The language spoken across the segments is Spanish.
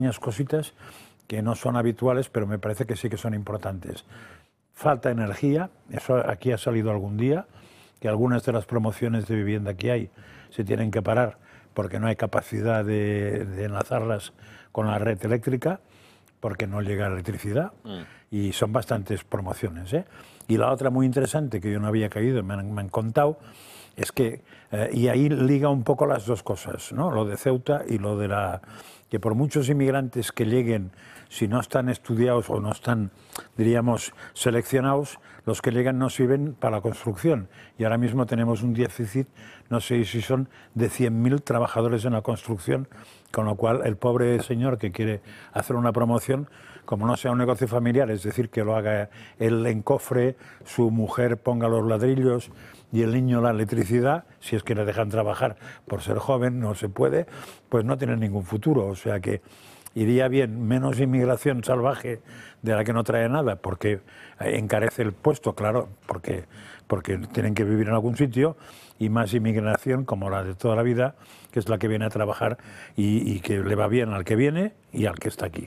cositas que no son habituales, pero me parece que sí que son importantes. Falta energía, eso aquí ha salido algún día, que algunas de las promociones de vivienda que hay se tienen que parar porque no hay capacidad de enlazarlas con la red eléctrica, porque no llega electricidad, y son bastantes promociones, ¿eh? Y la otra muy interesante, que yo no había caído, me han contado, es que, y ahí liga un poco las dos cosas, ¿no? Lo de Ceuta y lo de que por muchos inmigrantes que lleguen, si no están estudiados o no están, diríamos, seleccionados, los que llegan no sirven para la construcción. Y ahora mismo tenemos un déficit, no sé si son de 100.000 trabajadores en la construcción, con lo cual el pobre señor que quiere hacer una promoción, como no sea un negocio familiar, es decir, que lo haga él en cofre, su mujer ponga los ladrillos y el niño la electricidad, si es que le dejan trabajar por ser joven, no se puede, pues no tiene ningún futuro. O sea que iría bien menos inmigración salvaje de la que no trae nada, porque encarece el puesto, claro, porque tienen que vivir en algún sitio, y más inmigración como la de toda la vida, que es la que viene a trabajar y que le va bien al que viene y al que está aquí.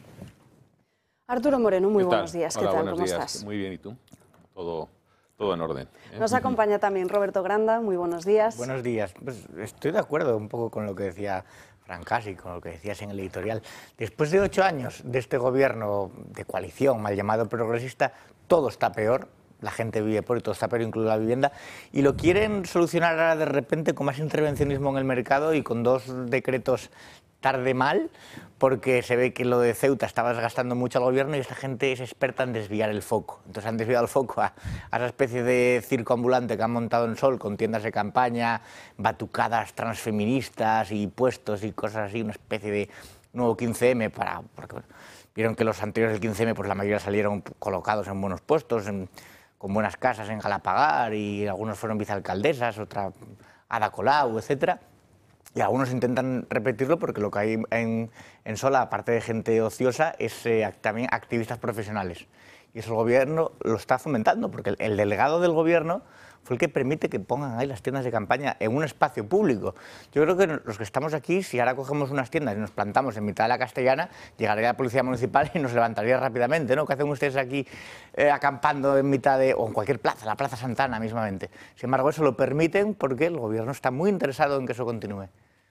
Arturo Moreno, muy buenos días. Hola, ¿Qué tal? buenos ¿Cómo días. estás? Muy bien, ¿y tú? Todo en orden. Nos acompaña también Roberto Granda, muy buenos días. Buenos días. Pues estoy de acuerdo un poco con lo que decía Francas y con lo que decías en el editorial. Después de 8 años de este gobierno de coalición, mal llamado progresista, todo está peor. La gente vive por y todo está peor, incluso la vivienda. Y lo quieren solucionar ahora de repente con más intervencionismo en el mercado y con 2 decretos tarde mal, porque se ve que lo de Ceuta estaba desgastando mucho al gobierno y esta gente es experta en desviar el foco. Entonces han desviado el foco a esa especie de circo ambulante que han montado en Sol con tiendas de campaña, batucadas transfeministas y puestos y cosas así, una especie de nuevo 15M porque vieron que los anteriores del 15M pues la mayoría salieron colocados en buenos puestos, con buenas casas en Galapagar, y algunos fueron vicealcaldesas, otra Ada Colau, etcétera. Y algunos intentan repetirlo porque lo que hay en Sola, aparte de gente ociosa, es también activistas profesionales. Y eso el gobierno lo está fomentando, porque el delegado del gobierno fue el que permite que pongan ahí las tiendas de campaña en un espacio público. Yo creo que los que estamos aquí, si ahora cogemos unas tiendas y nos plantamos en mitad de la Castellana, llegaría la policía municipal y nos levantaría rápidamente, ¿no? ¿Qué hacen ustedes aquí acampando en mitad de, o en cualquier plaza, la Plaza Santana mismamente? Sin embargo, eso lo permiten porque el gobierno está muy interesado en que eso continúe.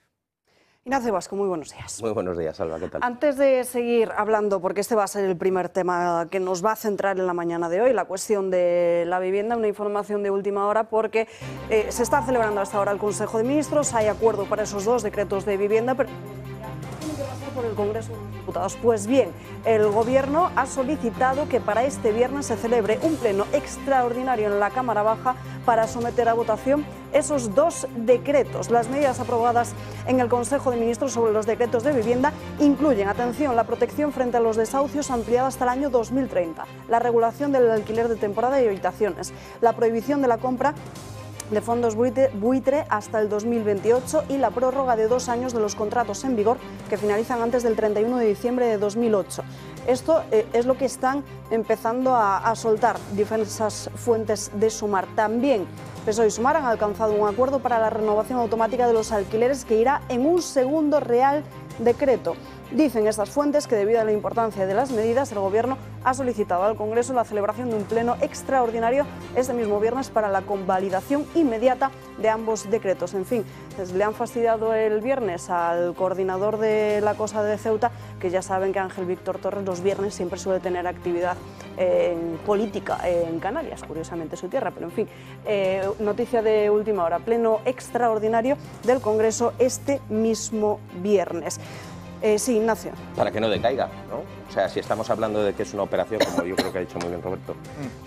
Ignacio Vasco, muy buenos días. Muy buenos días, Alba, ¿qué tal? Antes de seguir hablando, porque este va a ser el primer tema que nos va a centrar en la mañana de hoy, la cuestión de la vivienda, una información de última hora, porque se está celebrando hasta ahora el Consejo de Ministros, hay acuerdo para esos 2 decretos de vivienda, pero tiene que pasar por el Congreso de los Diputados. Pues bien, el Gobierno ha solicitado que para este viernes se celebre un pleno extraordinario en la Cámara Baja para someter a votación esos 2 decretos. Las medidas aprobadas en el Consejo de Ministros sobre los decretos de vivienda incluyen, atención, la protección frente a los desahucios ampliada hasta el año 2030, la regulación del alquiler de temporada y habitaciones, la prohibición de la compra de fondos buitre hasta el 2028 y la prórroga de 2 años de los contratos en vigor que finalizan antes del 31 de diciembre de 2008. Esto es lo que están empezando a soltar diversas fuentes de Sumar. También PSOE y Sumar han alcanzado un acuerdo para la renovación automática de los alquileres que irá en un segundo Real Decreto. Dicen estas fuentes que debido a la importancia de las medidas, el Gobierno ha solicitado al Congreso la celebración de un pleno extraordinario este mismo viernes para la convalidación inmediata de ambos decretos. En fin, le han fastidiado el viernes al coordinador de la cosa de Ceuta, que ya saben que Ángel Víctor Torres los viernes siempre suele tener actividad política en Canarias, curiosamente su tierra, pero en fin, noticia de última hora, pleno extraordinario del Congreso este mismo viernes. Sí, Ignacio. Para que no decaiga, ¿no? O sea, si estamos hablando de que es una operación, como yo creo que ha dicho muy bien Roberto,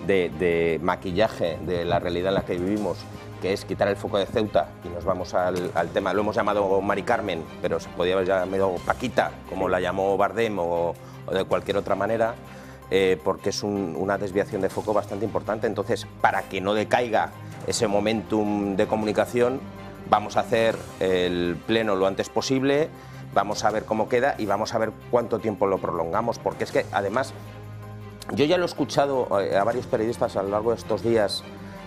de maquillaje de la realidad en la que vivimos, que es quitar el foco de Ceuta y nos vamos al tema, lo hemos llamado Mari Carmen, pero se podía haber llamado Paquita, como la llamó Bardem o de cualquier otra manera, porque es una desviación de foco bastante importante. Entonces, para que no decaiga ese momentum de comunicación, vamos a hacer el pleno lo antes posible. Vamos a ver cómo queda y vamos a ver cuánto tiempo lo prolongamos, porque es que, además, yo ya lo he escuchado a varios periodistas a lo largo de estos días,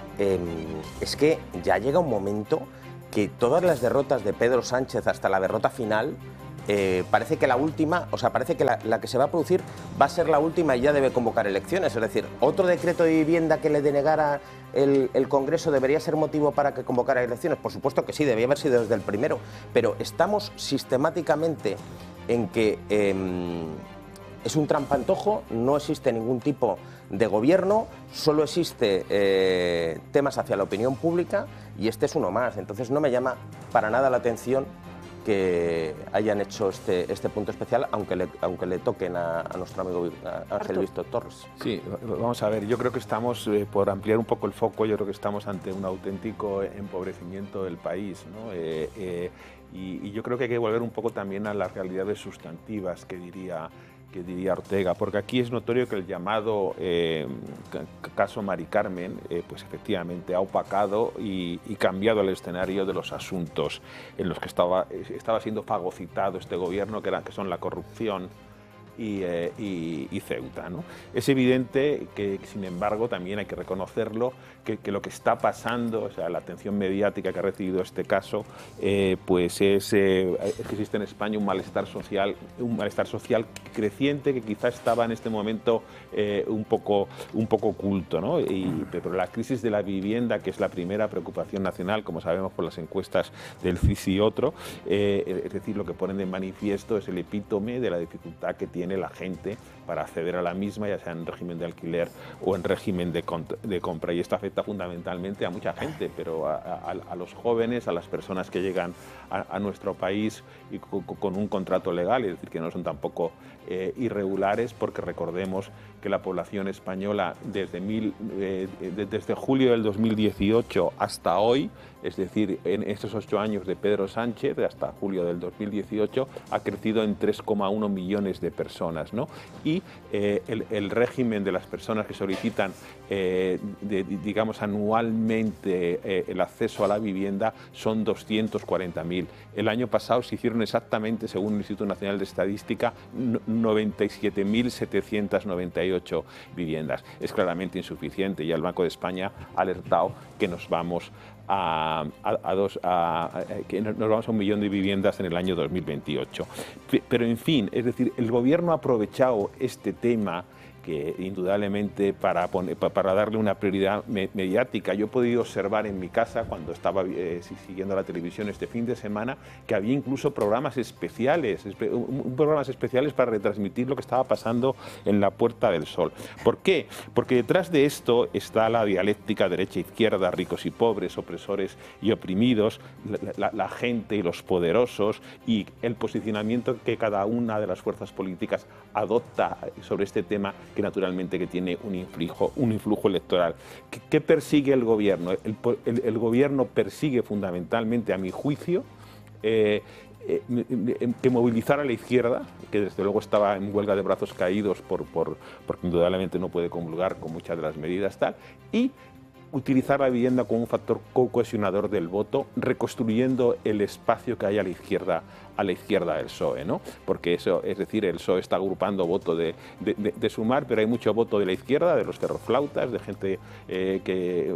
es que ya llega un momento que todas las derrotas de Pedro Sánchez hasta la derrota final parece que la última, o sea, parece que la que se va a producir va a ser la última y ya debe convocar elecciones. Es decir, otro decreto de vivienda que le denegara el Congreso debería ser motivo para que convocara elecciones. Por supuesto que sí, debía haber sido desde el primero, pero estamos sistemáticamente en que es un trampantojo, no existe ningún tipo de gobierno, solo existe temas hacia la opinión pública y este es uno más. Entonces no me llama para nada la atención que hayan hecho este punto especial, aunque le toquen a nuestro amigo Ángel Víctor Torres. Sí, vamos a ver, yo creo que estamos, por ampliar un poco el foco, yo creo que estamos ante un auténtico empobrecimiento del país, ¿no? Y yo creo que hay que volver un poco también a las realidades sustantivas que diría Ortega, porque aquí es notorio que el llamado caso Mari Carmen, pues efectivamente ha opacado y cambiado el escenario de los asuntos en los que estaba siendo fagocitado este gobierno, que son la corrupción y Ceuta, ¿no? Es evidente que, sin embargo, también hay que reconocerlo, que lo que está pasando, o sea, la atención mediática que ha recibido este caso, pues es que existe en España un malestar social creciente que quizá estaba en este momento un poco oculto, ¿no? Pero la crisis de la vivienda, que es la primera preocupación nacional, como sabemos por las encuestas del CIS y otro, es decir, lo que ponen de manifiesto es el epítome de la dificultad que tiene la gente para acceder a la misma, ya sea en régimen de alquiler o en régimen de compra. Y esto afecta fundamentalmente a mucha gente, pero a los jóvenes, a las personas que llegan a nuestro país y con un contrato legal, es decir, que no son tampoco irregulares, porque recordemos que la población española desde julio del 2018 hasta hoy, es decir, en estos 8 años de Pedro Sánchez, hasta julio del 2018, ha crecido en 3,1 millones de personas, ¿no? Y el régimen de las personas que solicitan, digamos, anualmente el acceso a la vivienda son 240.000. El año pasado se hicieron exactamente, según el Instituto Nacional de Estadística, 97.798 viviendas. Es claramente insuficiente y el Banco de España ha alertado que nos vamos a 1 millón de viviendas en el año 2028. Pero en fin, es decir, el gobierno ha aprovechado este tema que indudablemente para darle una prioridad mediática. Yo he podido observar en mi casa, cuando estaba siguiendo la televisión este fin de semana, que había incluso programas especiales para retransmitir lo que estaba pasando en la Puerta del Sol. ¿Por qué? Porque detrás de esto está la dialéctica derecha-izquierda, ricos y pobres, opresores y oprimidos, la gente y los poderosos, y el posicionamiento que cada una de las fuerzas políticas adopta sobre este tema, que naturalmente que tiene un influjo electoral. ¿Qué persigue el gobierno? El gobierno persigue fundamentalmente, a mi juicio, que movilizar a la izquierda, que desde luego estaba en huelga de brazos caídos porque indudablemente no puede comulgar con muchas de las medidas tal, y utilizar la vivienda como un factor cohesionador del voto, reconstruyendo el espacio que hay a la izquierda del PSOE, ¿no? Porque eso, es decir, el PSOE está agrupando voto de Sumar, pero hay mucho voto de la izquierda, de los ferroflautas, de gente que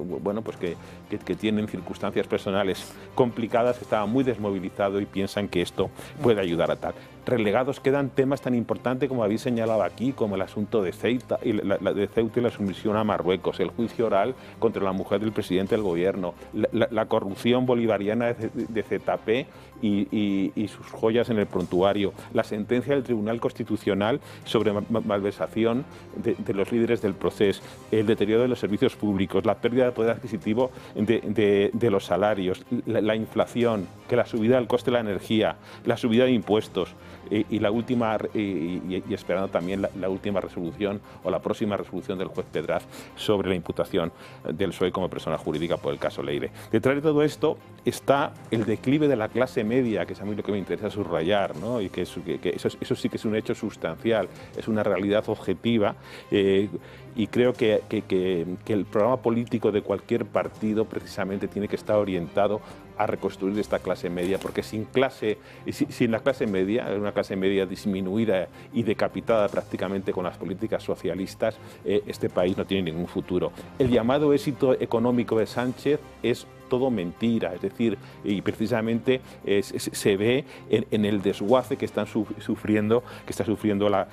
tienen circunstancias personales complicadas, que estaba muy desmovilizado y piensan que esto puede ayudar a tal. Relegados quedan temas tan importantes como habéis señalado aquí, como el asunto de Ceuta y la sumisión a Marruecos, el juicio oral contra la mujer del presidente del gobierno, la corrupción bolivariana de ZP y sus joyas en el prontuario, la sentencia del Tribunal Constitucional sobre malversación de los líderes del proceso, el deterioro de los servicios públicos, la pérdida de poder adquisitivo de los salarios, la inflación, que la subida del coste de la energía, la subida de impuestos, y la última, y esperando también la última resolución o la próxima resolución del juez Pedraz sobre la imputación del PSOE como persona jurídica por el caso Leire. Detrás de todo esto está el declive de la clase media, que es a mí lo que me interesa subrayar, ¿no? Y que eso sí que es un hecho sustancial, es una realidad objetiva, y creo que el programa político de cualquier partido precisamente tiene que estar orientado a reconstruir esta clase media, porque sin la clase media, una clase media disminuida y decapitada prácticamente con las políticas socialistas, este país no tiene ningún futuro. El llamado éxito económico de Sánchez es todo mentira, es decir, y precisamente se ve en el desguace que está sufriendo